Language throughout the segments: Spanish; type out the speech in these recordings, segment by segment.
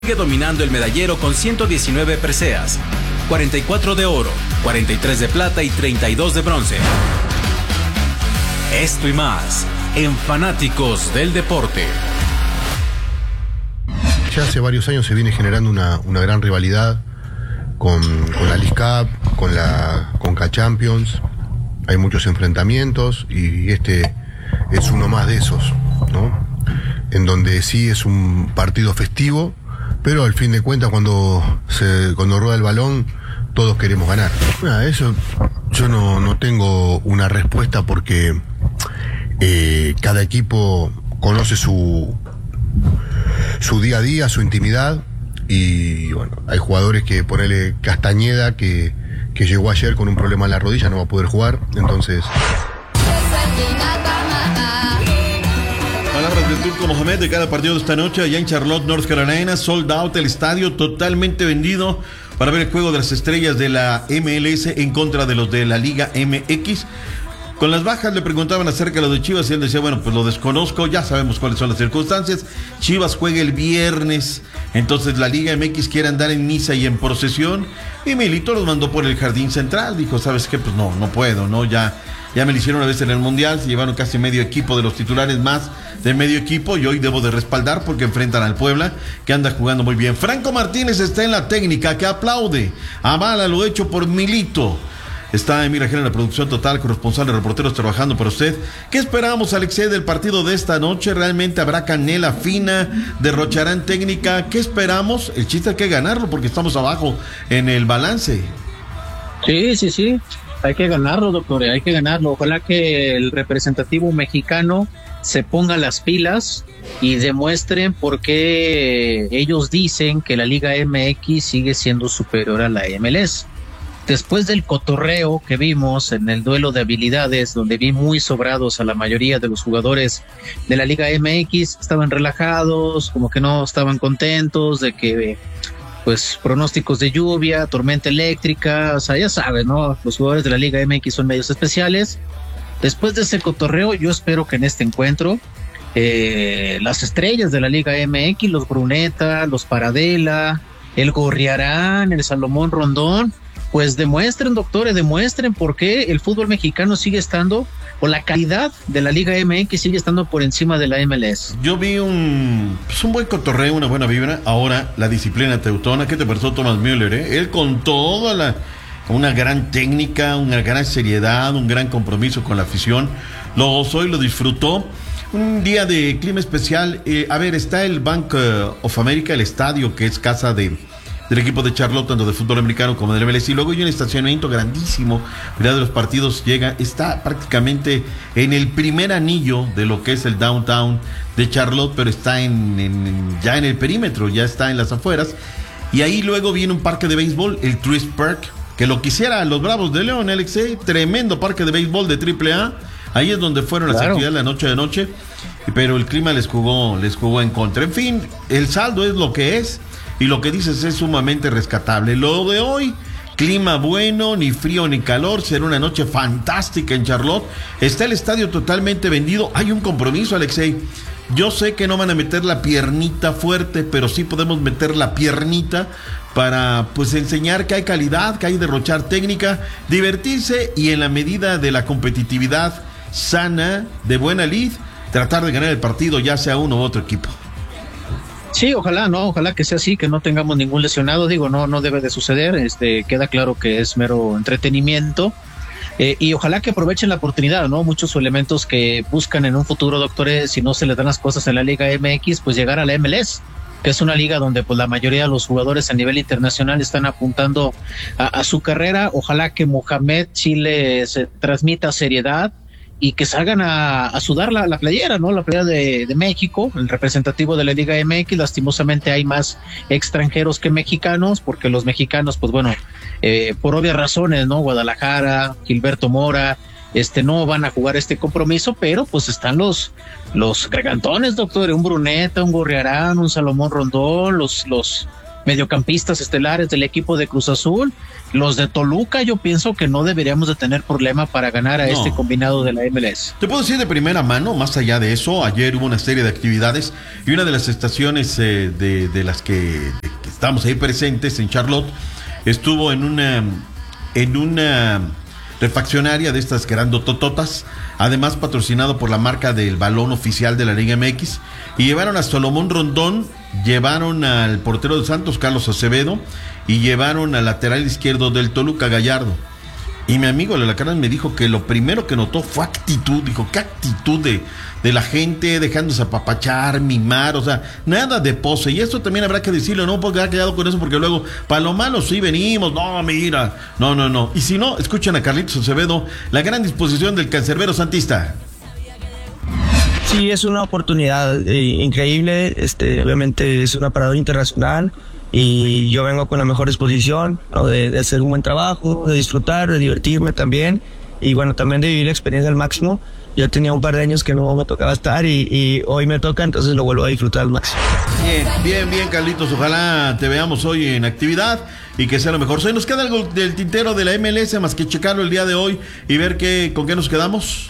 Sigue dominando el medallero con 119 preseas, 44 de oro, 43 de plata y 32 de bronce. Esto y más en Fanáticos del Deporte. Ya hace varios años se viene generando una gran rivalidad con la League Cup, con la Conca Champions. Hay muchos enfrentamientos y este es uno más de esos, ¿no? En donde sí es un partido festivo, pero al fin de cuentas cuando rueda el balón todos queremos ganar. Eso yo no tengo una respuesta porque cada equipo conoce su día a día, su intimidad, y bueno, hay jugadores que ponele Castañeda que llegó ayer con un problema en la rodilla, no va a poder jugar, entonces... Palabras del Turco Mohamed de cada partido de esta noche allá en Charlotte, North Carolina. Sold out el estadio, totalmente vendido para ver el juego de las estrellas de la MLS en contra de los de la Liga MX. Con las bajas le preguntaban acerca de lo de Chivas y él decía, bueno, pues lo desconozco, ya sabemos cuáles son las circunstancias. Chivas juega el viernes, entonces la Liga MX quiere andar en misa y en procesión, y Milito los mandó por el jardín central. Dijo, ¿sabes qué? Pues no puedo, ¿no? Ya me lo hicieron una vez en el Mundial, se llevaron casi medio equipo de los titulares, más de medio equipo, y hoy debo de respaldar porque enfrentan al Puebla, que anda jugando muy bien. Franco Martínez está en la técnica, que aplaude, avala lo hecho por Milito. Está Emir Ajena en la producción total, corresponsal de reporteros trabajando para usted. ¿Qué esperamos, Alexei, del partido de esta noche? ¿Realmente habrá canela fina? ¿Derrocharán técnica? ¿Qué esperamos? El chiste hay que ganarlo porque estamos abajo en el balance. Sí. Hay que ganarlo, doctor, hay que ganarlo. Ojalá que el representativo mexicano se ponga las pilas y demuestren por qué ellos dicen que la Liga MX sigue siendo superior a la MLS. Después del cotorreo que vimos en el duelo de habilidades, donde vi muy sobrados a la mayoría de los jugadores de la Liga MX, estaban relajados, como que no estaban contentos de que, pues, pronósticos de lluvia, tormenta eléctrica, o sea, ya sabes, ¿no? Los jugadores de la Liga MX son medios especiales. Después de ese cotorreo, yo espero que en este encuentro las estrellas de la Liga MX, los Bruneta, los Paradela, el Gorriarán, el Salomón Rondón, pues demuestren, doctores, demuestren por qué el fútbol mexicano sigue estando, o la calidad de la Liga MX sigue estando por encima de la MLS. Yo vi un buen cotorreo, una buena vibra. Ahora, la disciplina teutona. ¿Qué te pareció Thomas Müller? Él con toda una gran técnica, una gran seriedad, un gran compromiso con la afición. Lo gozó y lo disfrutó. Un día de clima especial. Está el Bank of America, el estadio que es casa del equipo de Charlotte, tanto de fútbol americano como del MLS, y luego hay un estacionamiento grandísimo. Mira, de los partidos está prácticamente en el primer anillo de lo que es el downtown de Charlotte, pero está ya en el perímetro, ya está en las afueras, y ahí luego viene un parque de béisbol, el Truist Park, que lo quisiera los Bravos de León, Alexei, tremendo parque de béisbol de AAA. Ahí es donde fueron las actividades la noche de noche, pero el clima les jugó en contra. En fin, el saldo es lo que es, y lo que dices es sumamente rescatable. Lo de hoy, clima bueno, ni frío ni calor, será una noche fantástica en Charlotte. Está el estadio totalmente vendido. Hay un compromiso, Alexei. Yo sé que no van a meter la piernita fuerte, pero sí podemos meter la piernita para, pues, enseñar que hay calidad, que hay derrochar técnica, divertirse y, en la medida de la competitividad sana, de buena lid, tratar de ganar el partido, ya sea uno u otro equipo. Sí, ojalá que sea así, que no tengamos ningún lesionado. Digo, no debe de suceder. Queda claro que es mero entretenimiento, y ojalá que aprovechen la oportunidad, ¿no? Muchos elementos que buscan en un futuro, doctores, si no se les dan las cosas en la Liga MX, pues llegar a la MLS, que es una liga donde, pues, la mayoría de los jugadores a nivel internacional están apuntando a su carrera. Ojalá que Mohamed Chile se transmita seriedad y que salgan a sudar la playera, ¿no? La playera de México, el representativo de la Liga MX. Lastimosamente hay más extranjeros que mexicanos, porque los mexicanos, pues bueno, por obvias razones, ¿no? Guadalajara, Gilberto Mora, no van a jugar este compromiso, pero pues están los gigantones, doctor, un Bruneta, un Gorriarán, un Salomón Rondón, los mediocampistas estelares del equipo de Cruz Azul. Los de Toluca, yo pienso que no deberíamos de tener problema para ganar a este combinado de la MLS. Te puedo decir de primera mano, más allá de eso, ayer hubo una serie de actividades y una de las estaciones de las que estamos ahí presentes en Charlotte estuvo en una refaccionaria de estas grandotototas, además patrocinado por la marca del balón oficial de la Liga MX, y llevaron a Salomón Rondón, llevaron al portero de Santos, Carlos Acevedo, y llevaron al lateral izquierdo del Toluca, Gallardo. Y mi amigo Lalacarán me dijo que lo primero que notó fue actitud. Dijo, qué actitud de la gente, dejándose apapachar, mimar, o sea, nada de pose. Y esto también habrá que decirlo, no puedo quedar quedado con eso, porque luego, para lo malo sí venimos, no, mira, no. Y si no, escuchen a Carlitos Acevedo, la gran disposición del cancerbero santista. Sí, es una oportunidad increíble, obviamente es una parada internacional y yo vengo con la mejor disposición, ¿no? de hacer un buen trabajo, de disfrutar, de divertirme también y bueno, también de vivir la experiencia al máximo. Yo tenía un par de años que no me tocaba estar y hoy me toca, entonces lo vuelvo a disfrutar al máximo. Bien, Carlitos, ojalá te veamos hoy en actividad y que sea lo mejor. ¿Nos queda algo del tintero de la MLS más que checarlo el día de hoy y ver con qué nos quedamos?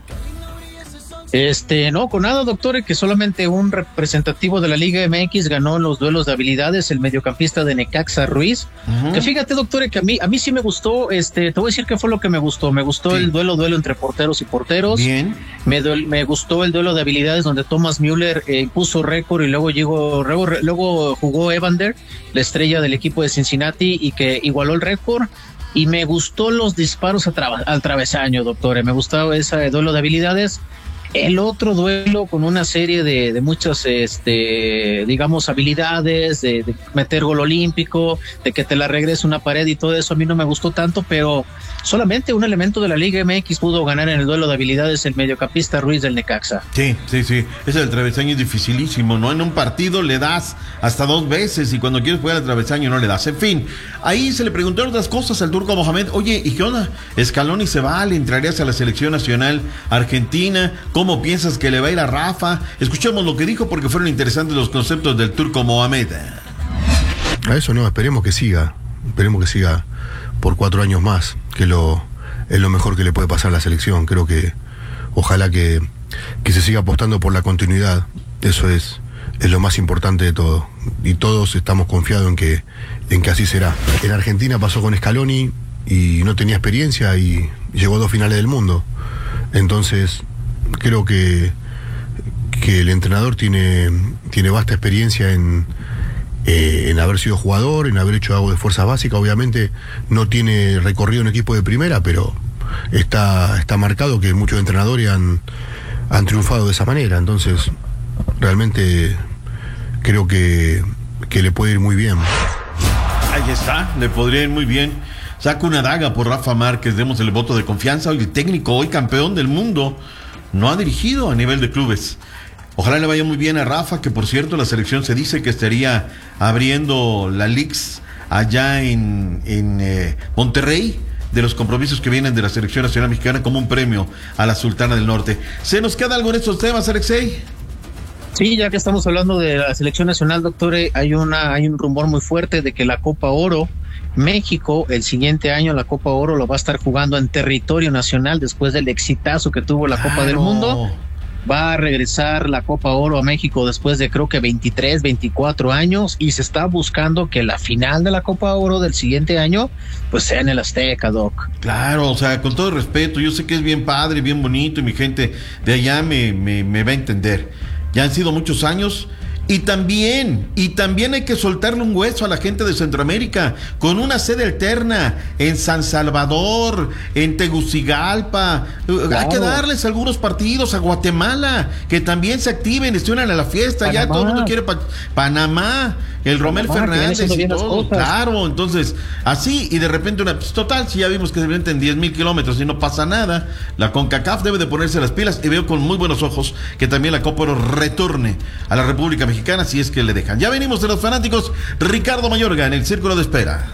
No, con nada, doctor, que solamente un representativo de la Liga MX ganó los duelos de habilidades, el mediocampista de Necaxa, Ruiz. Que fíjate, doctor, que a mí sí me gustó, te voy a decir qué fue lo que me gustó. Me gustó el duelo entre porteros y porteros. Bien. Me gustó el duelo de habilidades donde Thomas Müller puso récord y luego jugó Evander, la estrella del equipo de Cincinnati, y que igualó el récord. Y me gustó los disparos al travesaño, doctor. Me gustó ese duelo de habilidades. El otro duelo con una serie de muchas, digamos, habilidades, de meter gol olímpico, de que te la regrese una pared y todo eso, a mí no me gustó tanto, pero solamente un elemento de la Liga MX pudo ganar en el duelo de habilidades, el mediocampista Ruiz del Necaxa. Sí. Ese del travesaño es dificilísimo, ¿no? En un partido le das hasta 2 veces y cuando quieres jugar al travesaño no le das. En fin, ahí se le preguntaron otras cosas al turco Mohamed. Oye, ¿y qué onda? Scaloni se va, ¿le entrarías a la selección nacional argentina? ¿Cómo piensas que le va a ir a Rafa? Escuchemos lo que dijo porque fueron interesantes los conceptos del turco Mohamed. A eso no, esperemos que siga por 4 años más, que es lo mejor que le puede pasar a la selección. Creo que ojalá que se siga apostando por la continuidad, eso es lo más importante de todo, y todos estamos confiados en que así será. En Argentina pasó con Scaloni y no tenía experiencia y llegó a 2 finales del mundo, entonces creo que el entrenador tiene vasta experiencia en haber sido jugador, en haber hecho algo de fuerza básica. Obviamente no tiene recorrido en equipo de primera, pero está marcado que muchos entrenadores han triunfado de esa manera. Entonces realmente creo que le puede ir muy bien. Ahí está, le podría ir muy bien. Saca una daga por Rafa Márquez, demos el voto de confianza. Hoy el técnico, hoy campeón del mundo, no ha dirigido a nivel de clubes. Ojalá le vaya muy bien a Rafa, que por cierto la selección se dice que estaría abriendo la Leagues allá en Monterrey, de los compromisos que vienen de la selección nacional mexicana como un premio a la Sultana del Norte. ¿Se nos queda algo en estos temas, Alexei? Sí, ya que estamos hablando de la selección nacional, doctor, hay un rumor muy fuerte de que la Copa Oro, México, el siguiente año la Copa Oro lo va a estar jugando en territorio nacional después del exitazo que tuvo la Copa del Mundo. Va a regresar la Copa Oro a México después de creo que 23, 24 años y se está buscando que la final de la Copa Oro del siguiente año pues sea en el Azteca, Doc. Claro, o sea, con todo respeto, yo sé que es bien padre, bien bonito y mi gente de allá me va a entender. Ya han sido muchos años. Y también hay que soltarle un hueso a la gente de Centroamérica con una sede alterna en San Salvador, en Tegucigalpa. Claro. Hay que darles algunos partidos a Guatemala, que también se activen, se unan a la fiesta. Panamá. Ya todo el mundo quiere Panamá, el Romel Fernández y todo. Claro, entonces, así y de repente total, si ya vimos que se meten 10,000 kilómetros y no pasa nada, la CONCACAF debe de ponerse las pilas y veo con muy buenos ojos que también la Copa Oro retorne a la República Mexicana si es que le dejan. Ya venimos de los fanáticos. Ricardo Mayorga en el Círculo de Espera.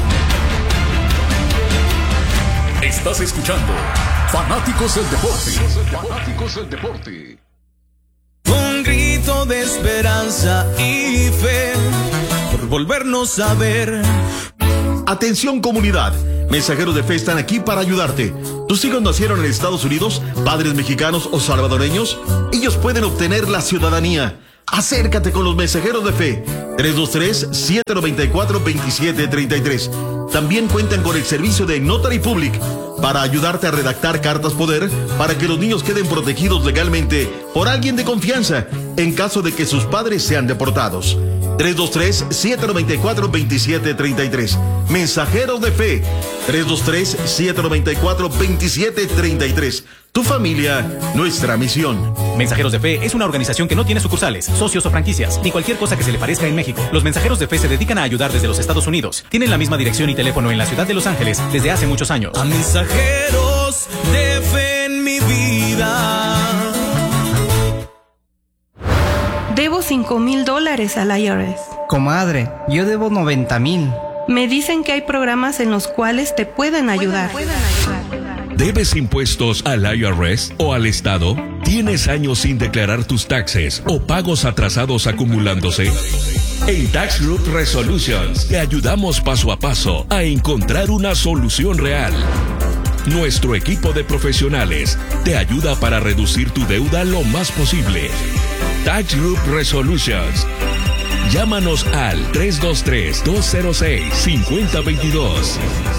Estás escuchando Fanáticos del Deporte. Fanáticos del Deporte. Un grito de esperanza y fe por volvernos a ver. Atención comunidad, Mensajeros de Fe están aquí para ayudarte. ¿Tus hijos nacieron en Estados Unidos, padres mexicanos o salvadoreños? Ellos pueden obtener la ciudadanía. Acércate con los Mensajeros de Fe. 323-794-2733. También cuentan con el servicio de Notary Public para ayudarte a redactar cartas poder para que los niños queden protegidos legalmente por alguien de confianza en caso de que sus padres sean deportados. 323-794-2733. Mensajeros de Fe. 323-794-2733. Tu familia, nuestra misión. Mensajeros de Fe es una organización que no tiene sucursales, socios o franquicias, ni cualquier cosa que se le parezca en México. Los Mensajeros de Fe se dedican a ayudar desde los Estados Unidos. Tienen la misma dirección y teléfono en la ciudad de Los Ángeles desde hace muchos años. A Mensajeros de Fe en mi vida. Debo $5,000 al IRS. Comadre, yo debo 90,000. Me dicen que hay programas en los cuales te pueden ayudar. ¿Debes impuestos al IRS o al Estado? ¿Tienes años sin declarar tus taxes o pagos atrasados acumulándose? En Tax Group Resolutions te ayudamos paso a paso a encontrar una solución real. Nuestro equipo de profesionales te ayuda para reducir tu deuda lo más posible. Tax Group Resolutions. Llámanos al 323-206-5022.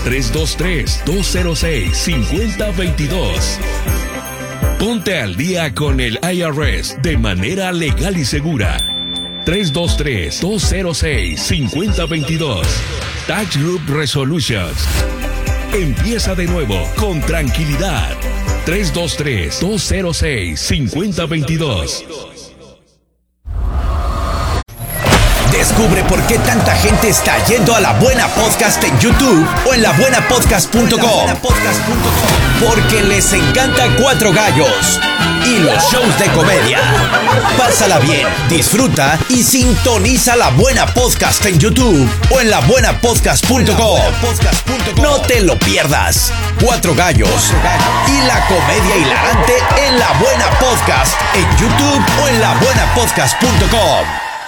323-206-5022. Ponte al día con el IRS de manera legal y segura. 323-206-5022. Tax Group Resolutions. Empieza de nuevo con tranquilidad. 323-206-5022. Descubre por qué tanta gente está yendo a La Buena Podcast en YouTube o en labuenapodcast.com. Porque les encanta Cuatro Gallos y los shows de comedia. Pásala bien, disfruta y sintoniza La Buena Podcast en YouTube o en labuenapodcast.com. No te lo pierdas. Cuatro Gallos y la comedia hilarante en La Buena Podcast en YouTube o en labuenapodcast.com.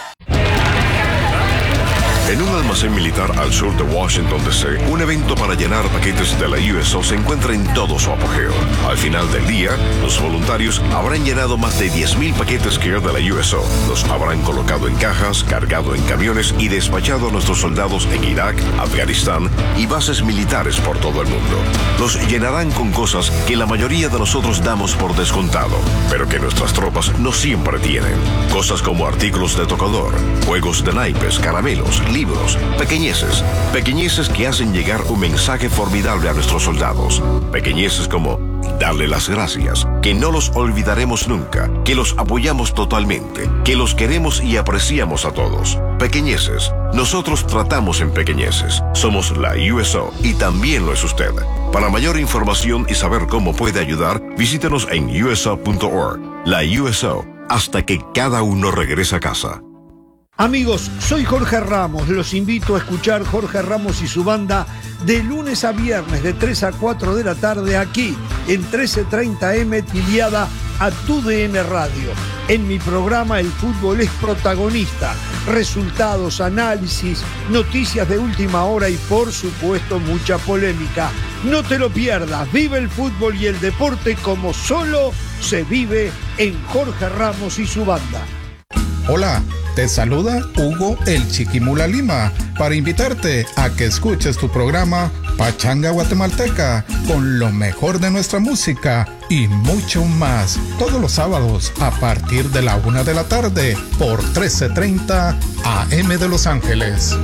En un almacén militar al sur de Washington, D.C., un evento para llenar paquetes de la USO se encuentra en todo su apogeo. Al final del día, los voluntarios habrán llenado más de 10,000 paquetes Care de la USO. Los habrán colocado en cajas, cargado en camiones y despachado a nuestros soldados en Irak, Afganistán y bases militares por todo el mundo. Los llenarán con cosas que la mayoría de nosotros damos por descontado, pero que nuestras tropas no siempre tienen. Cosas como artículos de tocador, juegos de naipes, caramelos, libros, pequeñeces que hacen llegar un mensaje formidable a nuestros soldados. Pequeñeces como darle las gracias, que no los olvidaremos nunca, que los apoyamos totalmente, que los queremos y apreciamos a todos. Pequeñeces, nosotros tratamos en pequeñeces. Somos la USO y también lo es usted. Para mayor información y saber cómo puede ayudar, visítenos en uso.org. La USO, hasta que cada uno regrese a casa. Amigos, soy Jorge Ramos. Los invito a escuchar Jorge Ramos y su banda de lunes a viernes de 3 a 4 de la tarde aquí en 1330M Tiliada a TUDN Radio. En mi programa el fútbol es protagonista. Resultados, análisis, noticias de última hora y por supuesto mucha polémica. No te lo pierdas. Vive el fútbol y el deporte como solo se vive en Jorge Ramos y su banda. Hola, te saluda Hugo el Chiquimula Lima para invitarte a que escuches tu programa Pachanga Guatemalteca con lo mejor de nuestra música y mucho más todos los sábados a partir de la 1 de la tarde por 1330 AM de Los Ángeles.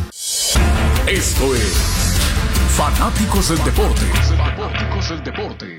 Esto es Fanáticos del Deporte. Fanáticos del Deporte.